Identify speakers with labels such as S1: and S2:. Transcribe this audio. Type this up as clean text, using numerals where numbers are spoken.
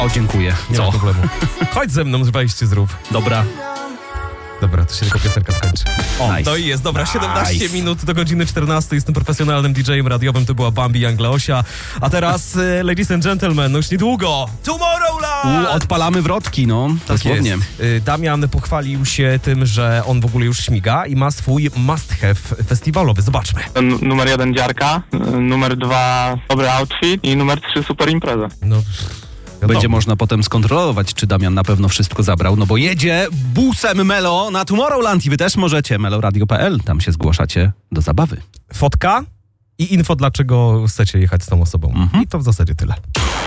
S1: O, dziękuję.
S2: Nie ma problemu. Chodź ze mną, wejście zrób.
S1: Dobra.
S2: Dobra, to się tylko piosenka skończy. O,
S1: Nice.
S2: to i jest. Dobra, 17
S1: Nice.
S2: minut do godziny 14. Jestem profesjonalnym DJ-em radiowym. To była Bambi Angleosia. A teraz, ladies and gentlemen, no już niedługo Tomorrowland!
S1: Odpalamy wrotki, no. Dosłownie.
S2: Jest. Damian pochwalił się tym, że on w ogóle już śmiga i ma swój must have festiwalowy. Zobaczmy.
S3: Numer 1 dziarka, numer 2 dobry outfit i numer 3 super impreza.
S2: No,
S1: Będzie można potem skontrolować, czy Damian na pewno wszystko zabrał, no bo jedzie busem Melo na Tomorrowland i wy też możecie. meloradio.pl, tam się zgłaszacie do zabawy.
S2: Fotka i info, dlaczego chcecie jechać z tą osobą. I to w zasadzie tyle.